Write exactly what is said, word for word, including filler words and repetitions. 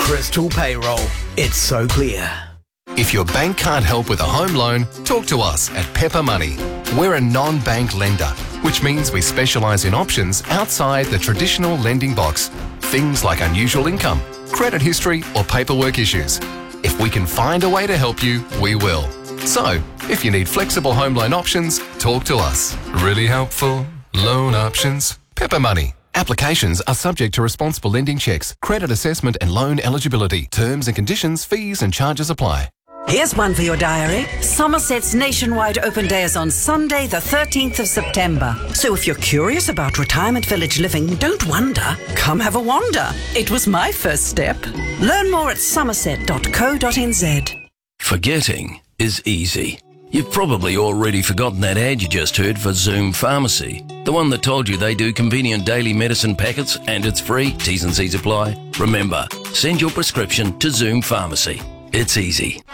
Crystal Payroll. It's so clear. If your bank can't help with a home loan, talk to us at Pepper Money. We're a non-bank lender, which means we specialise in options outside the traditional lending box. Things like unusual income, credit history or paperwork issues. If we can find a way to help you, we will. So, if you need flexible home loan options, talk to us. Really helpful loan options. Pepper Money. Applications are subject to responsible lending checks, credit assessment and loan eligibility. Terms and conditions, fees and charges apply. Here's one for your diary. Somerset's nationwide open day is on Sunday, the thirteenth of September. So if you're curious about retirement village living, don't wonder. Come have a wander. It was my first step. Learn more at somerset dot co dot n z. Forgetting is easy. You've probably already forgotten that ad you just heard for Zoom Pharmacy. The one that told you they do convenient daily medicine packets and it's free, T's and C's apply. Remember, send your prescription to Zoom Pharmacy. It's easy.